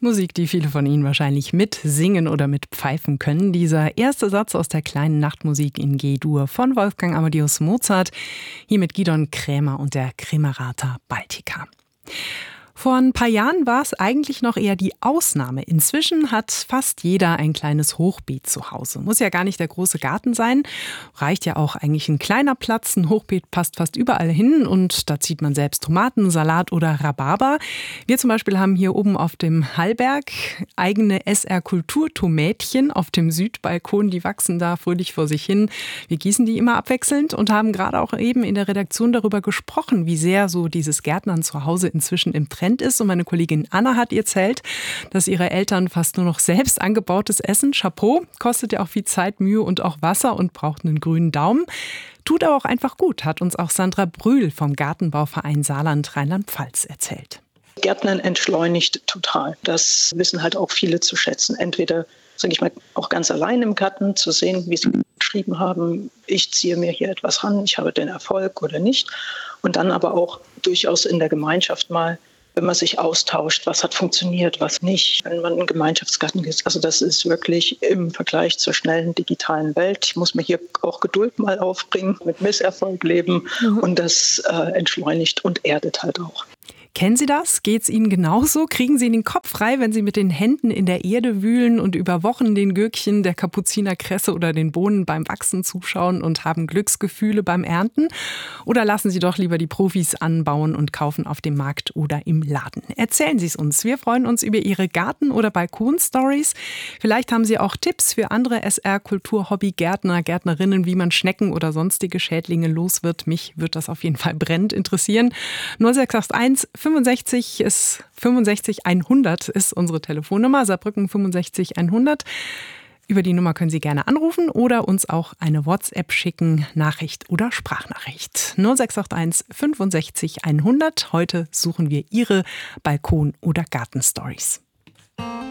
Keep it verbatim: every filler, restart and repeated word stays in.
Musik, die viele von Ihnen wahrscheinlich mitsingen oder mitpfeifen können. Dieser erste Satz aus der kleinen Nachtmusik in G-Dur von Wolfgang Amadeus Mozart, hier mit Gidon Krämer und der Kremerata Baltica. Vor ein paar Jahren war es eigentlich noch eher die Ausnahme. Inzwischen hat fast jeder ein kleines Hochbeet zu Hause. Muss ja gar nicht der große Garten sein. Reicht ja auch eigentlich ein kleiner Platz. Ein Hochbeet passt fast überall hin und da zieht man selbst Tomaten, Salat oder Rhabarber. Wir zum Beispiel haben hier oben auf dem Hallberg eigene S R-Kulturtomätchen auf dem Südbalkon. Die wachsen da fröhlich vor sich hin. Wir gießen die immer abwechselnd und haben gerade auch eben in der Redaktion darüber gesprochen, wie sehr so dieses Gärtnern zu Hause inzwischen im Trend ist. Und meine Kollegin Anna hat ihr erzählt, dass ihre Eltern fast nur noch selbst angebautes Essen, Chapeau, kostet ja auch viel Zeit, Mühe und auch Wasser und braucht einen grünen Daumen. Tut aber auch einfach gut, hat uns auch Sandra Brühl vom Gartenbauverein Saarland Rheinland-Pfalz erzählt. Gärtnern entschleunigt total. Das wissen halt auch viele zu schätzen. Entweder, sage ich mal, auch ganz allein im Garten zu sehen, wie sie geschrieben haben, ich ziehe mir hier etwas ran, ich habe den Erfolg oder nicht. Und dann aber auch durchaus in der Gemeinschaft mal, wenn man sich austauscht, was hat funktioniert, was nicht, wenn man einen Gemeinschaftsgarten ist. Also das ist wirklich im Vergleich zur schnellen digitalen Welt. Ich muss mir hier auch Geduld mal aufbringen, mit Misserfolg leben mhm. und das äh, entschleunigt und erdet halt auch. Kennen Sie das? Geht's Ihnen genauso? Kriegen Sie den Kopf frei, wenn Sie mit den Händen in der Erde wühlen und über Wochen den Gürkchen der Kapuzinerkresse oder den Bohnen beim Wachsen zuschauen und haben Glücksgefühle beim Ernten? Oder lassen Sie doch lieber die Profis anbauen und kaufen auf dem Markt oder im Laden? Erzählen Sie es uns. Wir freuen uns über Ihre Garten- oder Balkon-Stories. Vielleicht haben Sie auch Tipps für andere S R-Kultur-Hobby-Gärtner, Gärtnerinnen, wie man Schnecken oder sonstige Schädlinge los wird. Mich wird das auf jeden Fall brennend interessieren. null sechs acht eins fünfundsechzig ist fünfundsechzig hundert ist unsere Telefonnummer, Saarbrücken fünfundsechzig hundert. Über die Nummer können Sie gerne anrufen oder uns auch eine WhatsApp schicken, Nachricht oder Sprachnachricht. null sechs acht eins fünfundsechzig hundert. Heute suchen wir Ihre Balkon- oder Gartenstories.